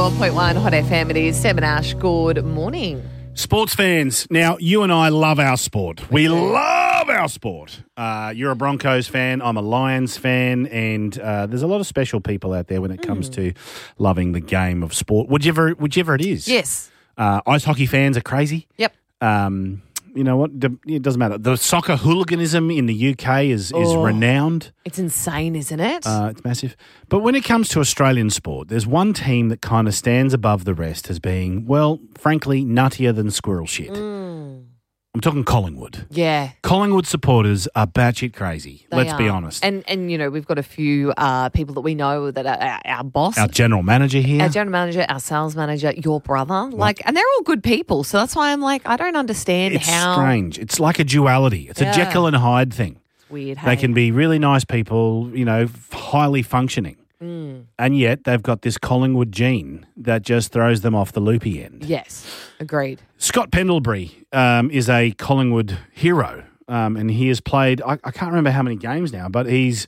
101.1 Hot FM. It is 7 Ash. Good morning. Sports fans, now you and I love our sport. We love our sport. You're a Broncos fan, I'm a Lions fan, and there's a lot of special people out there when it comes to loving the game of sport, whichever it is. Yes. Ice hockey fans are crazy. Yep. You know what? It doesn't matter. The soccer hooliganism in the UK is renowned. It's insane, isn't it? It's massive. But when it comes to Australian sport, there's one team that kind of stands above the rest as being, well, frankly, nuttier than squirrel shit. I'm talking Collingwood. Yeah. Collingwood supporters are batshit crazy. Let's be honest. And you know, we've got a few people that we know that are our boss. Our general manager here. Our general manager, our sales manager, your brother. And they're all good people. So that's why I'm like, I don't understand it's how. It's strange. It's like a duality. It's a Jekyll and Hyde thing. It's weird. They can be really nice people, you know, highly functioning. And yet they've got this Collingwood gene that just throws them off the loopy end. Yes, agreed. Scott Pendlebury is a Collingwood hero, and he has played, I can't remember how many games now, but he's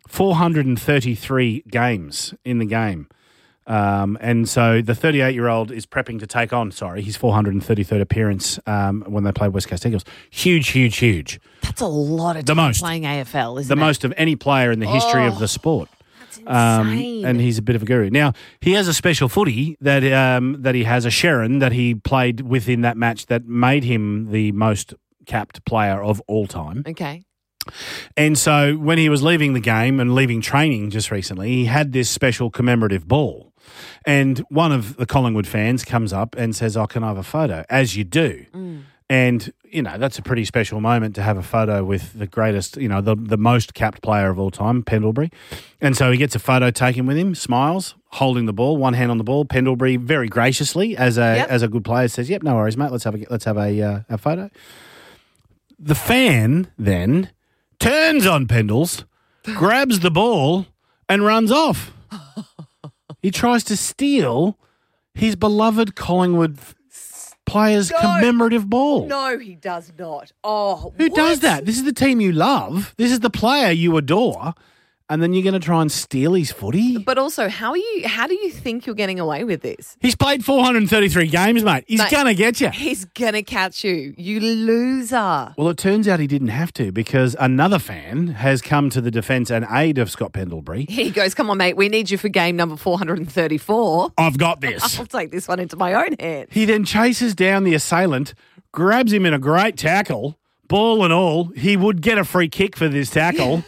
433 games in the game. And so the 38-year-old is prepping to take on, his 433rd appearance when they played West Coast Eagles. Huge. That's a lot of time playing AFL, isn't it? The most of any player in the history of the sport. Insane. And he's a bit of a guru. Now, he has a special footy that he has, a Sherrin, that he played within that match that made him the most capped player of all time. Okay. And so when he was leaving the game and leaving training just recently, he had this special commemorative ball. And one of the Collingwood fans comes up and says, can I have a photo? As you do. And, you know, that's a pretty special moment to have a photo with the greatest, you know, the most capped player of all time, Pendlebury. And so he gets a photo taken with him, smiles, holding the ball, one hand on the ball. Pendlebury very graciously, as a good player, says, "Yep, no worries, mate. Let's have a photo." The fan then turns on Pendles, grabs the ball, and runs off. He tries to steal his beloved Collingwood player's commemorative ball. No, he does not. Oh, who does that? This is the team you love. This is the player you adore. And then you're going to try and steal his footy? But also, how do you think you're getting away with this? He's played 433 games, mate. He's going to get you. He's going to catch you. You loser. Well, it turns out he didn't have to, because another fan has come to the defence and aid of Scott Pendlebury. He goes, "Come on, mate. We need you for game number 434. I've got this. I'll take this one into my own hands." He then chases down the assailant, grabs him in a great tackle, ball and all. He would get a free kick for this tackle.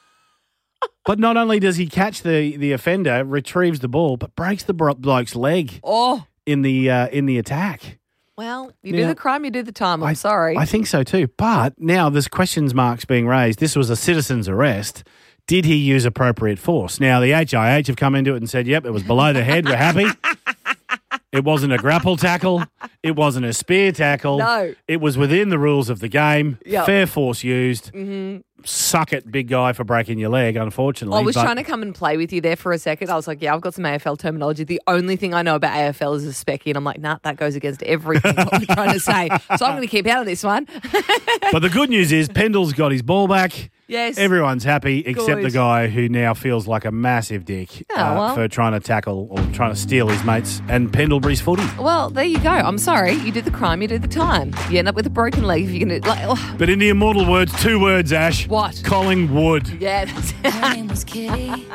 But not only does he catch the offender, retrieves the ball, but breaks the bloke's leg in the attack. Well, you do the crime, you do the time. I'm sorry. I think so too. But now there's questions marks being raised. This was a citizen's arrest. Did he use appropriate force? Now, the HIH have come into it and said, yep, it was below the head. We're happy. It wasn't a grapple tackle. It wasn't a spear tackle. No. It was within the rules of the game. Yep. Fair force used. Suck it, big guy, for breaking your leg, unfortunately. I was trying to come and play with you there for a second. I was like, yeah, I've got some AFL terminology. The only thing I know about AFL is a specky. And I'm like, nah, that goes against everything what we're trying to say. So I'm going to keep out of this one. But the good news is Pendle's got his ball back. Yes. Everyone's happy except the guy who now feels like a massive dick for trying to tackle or trying to steal his mates and Pendlebury's footy. Well, there you go. I'm sorry. You do the crime, you do the time. You end up with a broken leg if you're going to... But in the immortal words, 2 words, Ash. What? Collingwood. Yeah, that's... Her name was Kitty.